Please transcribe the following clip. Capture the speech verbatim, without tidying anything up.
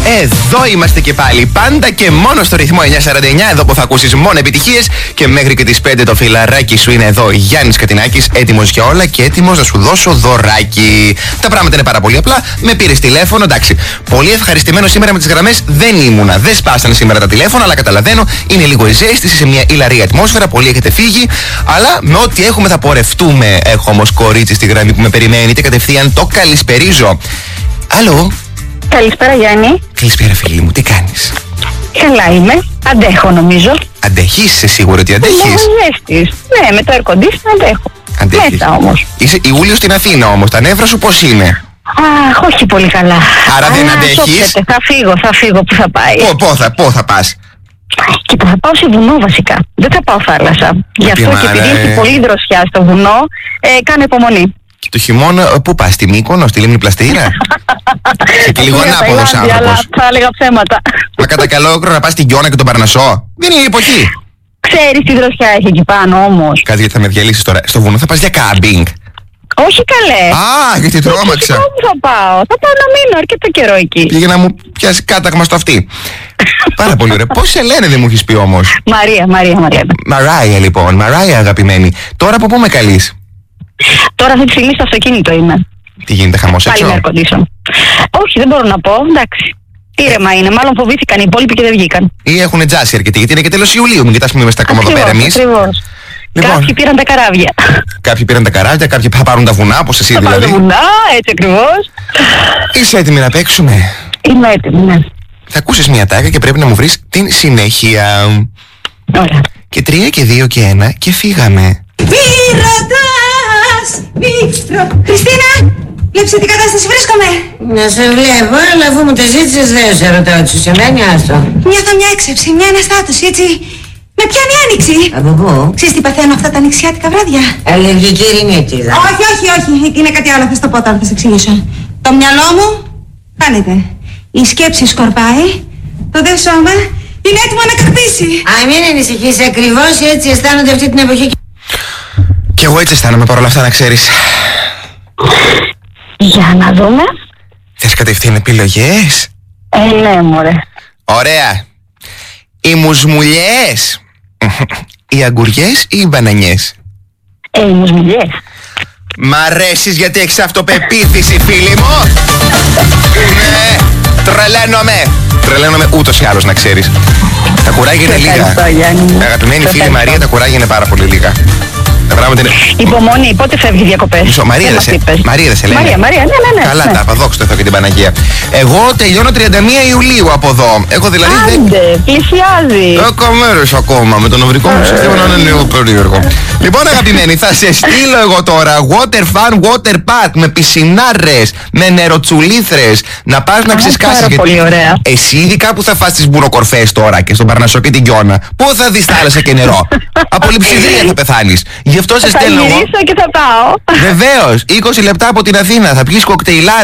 Εδώ είμαστε και πάλι. Πάντα και μόνο στο ρυθμό εννιακόσια σαράντα εννιά. Εδώ που θα ακούσεις μόνο επιτυχίες. Και μέχρι και τις πέντε το φιλαράκι σου είναι εδώ. Γιάννης Κατινάκης, έτοιμος για όλα και έτοιμος να σου δώσω δωράκι. Τα πράγματα είναι πάρα πολύ απλά. Με πήρες τηλέφωνο, εντάξει. Πολύ ευχαριστημένο σήμερα με τις γραμμές δεν ήμουνα. Δεν σπάσανε σήμερα τα τηλέφωνα, αλλά καταλαβαίνω. Είναι λίγο η ζέστηση σε μια ηλαρή ατμόσφαιρα. Πολλοί έχετε φύγει. Αλλά με ό,τι έχουμε θα πορευτούμε. Έχω όμως κορίτσι στη γραμμή που με περιμένει και κατευθείαν το καλησπερίζω. Αλλο. Καλησπέρα Γιάννη. Καλησπέρα φίλη μου, τι κάνεις? Καλά είμαι, αντέχω νομίζω. Αντέχεις, είσαι σίγουρη ότι αντέχεις? Είμαι ζέστης. Ναι, με το air condition αντέχω. Αντέχεις. Μέσα όμως. Είσαι Ιούλιο στην Αθήνα όμως, τα νεύρα σου πώς είναι? Αχ, όχι πολύ καλά. Άρα Α, δεν αντέχεις? Σώπιατε. Θα φύγω, θα φύγω, που θα πάει. Πού, πού θα, πού θα πας? Κοίτα, θα πάω σε βουνό βασικά. Δεν θα πάω θάλασσα. Γι' αυτό και επειδή έχει πολύ δροσιά στο βουνό, ε, κάνω υπομονή. Και το χειμώνα, πού πας, στη Μύκονο, στη Λίμνη Πλαστήρα? Είσαι και λίγο ανάποδος άνθρωπος. Θα έλεγα ψέματα. Μα κατά καλό καιρό να πας στην Γιώνα και τον Παρνασσό. Δεν είναι η εποχή. Ξέρεις τι δροσιά έχει εκεί πάνω όμως. Κάτι γιατί θα με διαλύσεις τώρα. Στο βουνό θα πας για κάμπινγκ? Όχι καλέ. Α, γιατί τρόμαξα. Πού θα πάω, θα πάω να μείνω αρκετό καιρό εκεί. Πήγε να μου πιάσει κάταγμα στο αυτί. Πάρα πολύ ωραία. Πώς σε λένε, δεν μου έχεις πει όμως? Μαρία, Μαρία, Μαρία. Μαράια λοιπόν, Μαράια αγαπημένη. Τώρα από πού με καλείς? Τώρα αυτή τη στιγμή στο αυτοκίνητο είμαι. Τι γίνεται, χαμός έξω? Πάλι με air condition. Όχι, δεν μπορώ να πω, εντάξει. Ήρεμα είναι, μάλλον φοβήθηκαν οι υπόλοιποι και δεν βγήκαν. Ή έχουν τζάσει αρκετοί, γιατί είναι και τέλος Ιουλίου. Μην κοιτάς που είμαστε ακόμα εδώ πέρα εμείς. Ακριβώς. Λοιπόν, κάποιοι πήραν τα καράβια. Κάποιοι πήραν τα καράβια, κάποιοι θα πάρουν τα βουνά, όπως εσύ Θα δηλαδή. πάρουν τα βουνά, έτσι ακριβώς. Είσαι έτοιμη να παίξουμε? Είμαι έτοιμη, ναι. Θα ακούσεις μια τάκα και πρέπει να μου βρεις την συνέχεια. Ωραία. Και τρία και δύο και ένα και φύγαμε. Μη ρωτάς, μη ρωτάς. Χριστίνα, βλέπεις σε τι κατάσταση βρίσκομαι? Να σε βλέπω, αλλά αφού μου το ζήτησες δεν σε ρωτάω τι σου σημαίνει, άστο. Νιώθω μια έξεψη, μια αναστάτωση, έτσι. Με πιάνει άνοιξη. Από πού? Ξέρεις τι παθαίνω αυτά τα νηξιάτικα βράδια? Αλλεργική ρινίτιδα. Όχι, όχι, όχι, είναι κάτι άλλο, θα στο πω τώρα, θα σε εξηγήσω. Το μυαλό μου χάνεται. Η σκέψη σκορπάει, το δε σώμα είναι έτοιμο να καπίσει. Α, μην ανησυχείς, ακριβώς έτσι αισθάνονται αυτή την εποχή. Κι εγώ έτσι αισθάνομαι παρόλα αυτά, να ξέρεις. Για να δούμε. Θες κατευθείαν επιλογές? Ε, ναι, μωρέ. Ωραία. Οι μουσμουλιές, οι αγκουριές ή οι μπανανιές? Ε, οι μουσμουλιές. Μ' αρέσεις γιατί έχεις αυτοπεποίθηση, φίλη μου. Ναι, τρελαίνομαι. Τρελαίνομαι ούτως ή άλλως, να ξέρεις. Τα κουράγια είναι λίγα. Ευχαριστώ, Γιάννη. Αγαπημένη φίλη Ευχαριστώ. Μαρία, τα κουράγια είναι πάρα πολύ λίγα. Τα πράγματα είναι... Υπομονή, πότε φεύγει διακοπές? Μισό, Μαρία Δεν δεν σε, μας είπες. Μαρία δεν σε λένε? Μαρία, Μαρία, ναι, ναι, ναι. Καλά ναι. τα είπα, δόξα τω Θεώ και την Παναγία. Εγώ τελειώνω τριάντα μία Ιουλίου από εδώ. Έχω δηλαδή... δεν- Άντε, πλησιάζει. Δέκα μέρες ακόμα με το νευρικό μου σύστημα να είναι λίγο περίεργο. Λοιπόν, αγαπημένοι, θα σε στείλω εγώ τώρα water fun, water park με πισινάρες, με νεροτσουλήθρες. Να πας να Α, ξεσκάσεις. πάρα πολύ ωραία. Εσύ ειδικά που θα φας τις μπουροκορφές τώρα και στον Παρνασσό και την Γιώνα, πού θα δεις θάλασσα και νερό? Από λειψιδρία θα πεθάνεις. Γι' αυτό σε Θα στέλνω εγώ. γυρίσω και θα πάω. Βεβαίως, είκοσι λεπτά από την Αθήνα θα πιεις κοκτέιλάρες.